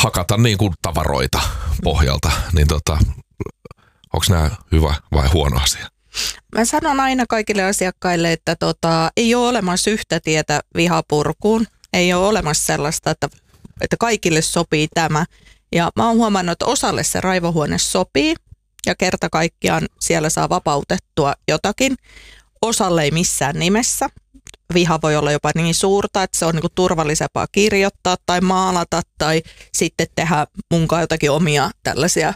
hakata niin kuin tavaroita pohjalta, niin onko nämä hyvä vai huono asia? Mä sanon aina kaikille asiakkaille, että ei ole olemassa yhtä tietä vihapurkuun. Ei ole olemassa sellaista, että kaikille sopii tämä. Ja mä oon huomannut, että osalle se raivohuone sopii ja kerta kaikkiaan siellä saa vapautettua jotakin. Osalle ei missään nimessä. Viha voi olla jopa niin suurta, että se on niinku turvallisempaa kirjoittaa tai maalata tai sitten tehdä munkaan jotakin omia tällaisia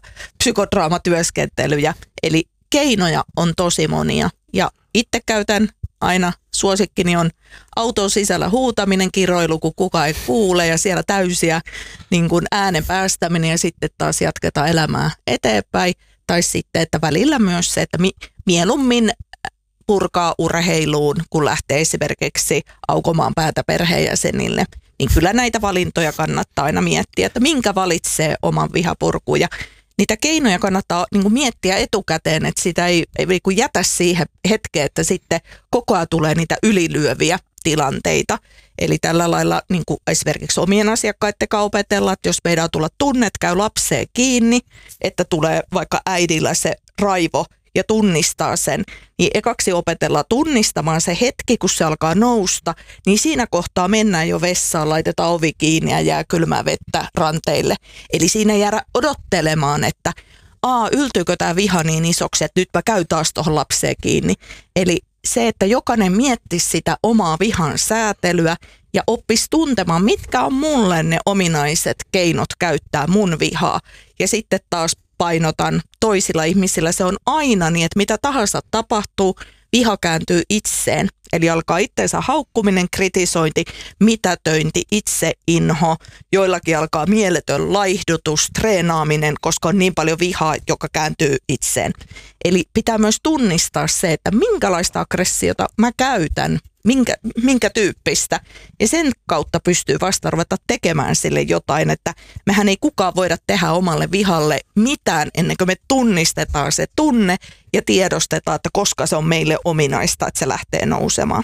psykodraamatyöskentelyjä. Eli keinoja on tosi monia ja itse käytän aina, suosikkini on auton sisällä huutaminen, kiroilu, kun kukaan ei kuule ja siellä täysiä niin kuin äänen päästäminen ja sitten taas jatketaan elämää eteenpäin. Tai sitten, että välillä myös se, että mieluummin purkaa urheiluun, kun lähtee esimerkiksi aukomaan päätä perheenjäsenille, niin kyllä näitä valintoja kannattaa aina miettiä, että minkä valitsee oman vihapurkuun. Ja niitä keinoja kannattaa niin kuin miettiä etukäteen, että sitä ei jätä siihen hetkeen, että sitten koko ajan tulee niitä ylilyöviä tilanteita. Eli tällä lailla niin kuin esimerkiksi omien asiakkaiden opetella, että jos meidän tulla tunne, että käy lapseen kiinni, että tulee vaikka äidillä se raivo ja tunnistaa sen, niin ekaksi opetellaan tunnistamaan se hetki, kun se alkaa nousta, niin siinä kohtaa mennään jo vessaan, laitetaan ovi kiinni ja jää kylmää vettä ranteille. Eli siinä ei jäädä odottelemaan, että yltyykö tämä viha niin isoksi, että nyt mä käyn taas tuohon lapseen kiinni. Eli se, että jokainen miettisi sitä omaa vihan säätelyä ja oppisi tuntemaan, mitkä on mulle ne ominaiset keinot käyttää mun vihaa. Ja sitten taas painotan toisilla ihmisillä, se on aina niin, että mitä tahansa tapahtuu, viha kääntyy itseen. Eli alkaa itseensä haukkuminen, kritisointi, mitätöinti, itseinho. Joillakin alkaa mieletön laihdutus, treenaaminen, koska on niin paljon vihaa, joka kääntyy itseen. Eli pitää myös tunnistaa se, että minkälaista aggressiota mä käytän, minkä tyyppistä. Ja sen kautta pystyy vasta ruveta tekemään sille jotain, että mehän ei kukaan voida tehdä omalle vihalle mitään ennen kuin me tunnistetaan se tunne ja tiedostetaan, että koska se on meille ominaista, että se lähtee nousemaan.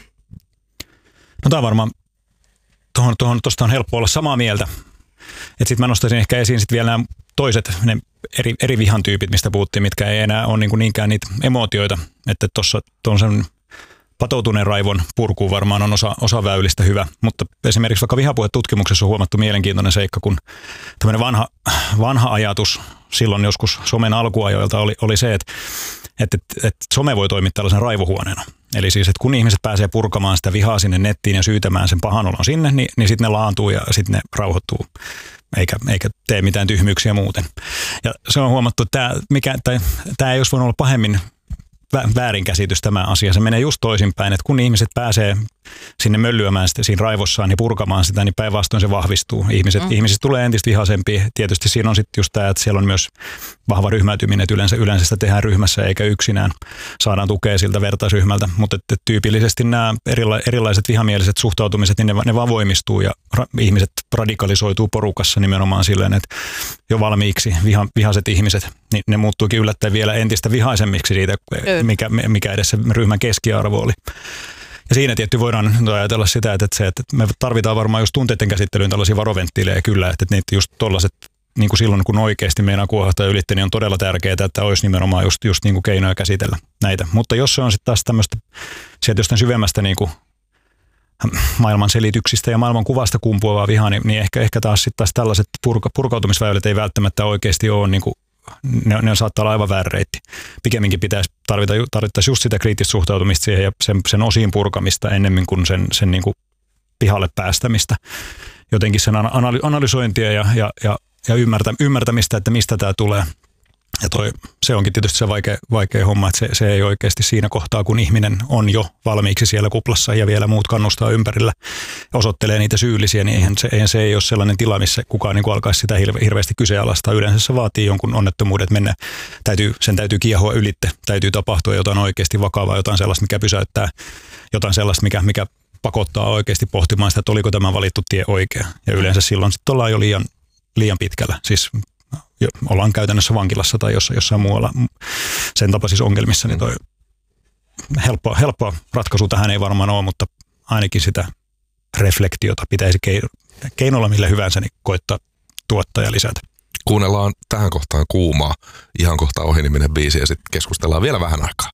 No tämä on varmaan, tuosta on helppo olla samaa mieltä. Sitten mä nostaisin ehkä esiin sit vielä nämä toiset, ne eri vihan tyypit, mistä puhuttiin, mitkä ei enää ole niinkään niitä emootioita, että tuossa patoutuneen raivon purkuun varmaan on osa väylistä hyvä, mutta esimerkiksi vaikka vihapuhetutkimuksessa on huomattu mielenkiintoinen seikka, kun tämmöinen vanha ajatus silloin joskus somen alkuajoilta oli se, että some voi toimia tällaisen raivohuoneena. Eli siis, että kun ihmiset pääsee purkamaan sitä vihaa sinne nettiin ja syytämään sen pahan olon sinne, niin sitten ne laantuu ja sitten ne rauhoittuu, eikä tee mitään tyhmyyksiä muuten. Ja se on huomattu, että tämä ei olisi voinut olla pahemmin väärinkäsitys tämä asia. Se menee just toisinpäin, että kun ihmiset pääsee sinne möllyämään sitä siinä raivossaan ja purkamaan sitä, niin päinvastoin se vahvistuu. Ihmiset tulee entistä vihaisempia. Tietysti siinä on sitten just tämä, että siellä on myös vahva ryhmäytyminen, että yleensä sitä tehdään ryhmässä eikä yksinään. Saadaan tukea siltä vertaisryhmältä, mutta tyypillisesti nämä erilaiset vihamieliset suhtautumiset, niin ne vaan voimistuu ja ihmiset radikalisoituu porukassa nimenomaan silleen, että jo valmiiksi vihaiset ihmiset, niin ne muuttuukin yllättäen vielä entistä vihaisemmiksi siitä, mikä edes se ryhmän keskiarvo oli. Ja siinä tietty voidaan ajatella sitä, että me tarvitaan varmaan just tunteiden käsittelyyn tällaisia varoventtiilejä kyllä, että niitä just tollaiset, niin kuin silloin kun oikeasti meinaa kuohahtaa ylitte, niin on todella tärkeää, että olisi nimenomaan just niin kuin keinoja käsitellä näitä. Mutta jos se on sitten taas tämmöistä sieltä jostain syvemmästä niin kuin maailman selityksistä ja maailman kuvasta kumpuavaa vihaa, niin ehkä taas tällaiset purkautumisväylät ei välttämättä oikeasti ole niin kuin ne saattaa olla aivan väärä reitti. Pikemminkin tarvittaisiin just sitä kriittistä suhtautumista siihen ja sen osiin purkamista ennemmin kuin sen niin kuin pihalle päästämistä. Jotenkin sen analysointia ja ymmärtämistä, että mistä tämä tulee. Ja se onkin tietysti se vaikea homma, että se ei oikeasti siinä kohtaa, kun ihminen on jo valmiiksi siellä kuplassa ja vielä muut kannustaa ympärillä ja osoittelee niitä syyllisiä, niin eihän se ei ole sellainen tila, missä kukaan niin alkaisi sitä hirveästi kyseenalaistaa. Yleensä se vaatii jonkun onnettomuudet mennä. Sen täytyy kiehua ylitte, täytyy tapahtua jotain oikeasti vakavaa, jotain sellaista, mikä pysäyttää, jotain sellaista, mikä pakottaa oikeasti pohtimaan sitä, että oliko tämä valittu tie oikea. Ja yleensä silloin sitten ollaan jo liian pitkällä. Siis ollaan käytännössä vankilassa tai jossain muualla sen tapaisissa ongelmissa, niin toi helppoa ratkaisu tähän ei varmaan ole, mutta ainakin sitä reflektiota pitäisi keinolla millä hyvänsä niin koittaa tuottaa ja lisätä. Kuunnellaan tähän kohtaan Kuumaa, ihan kohta ohi niminen biisi ja sitten keskustellaan vielä vähän aikaa.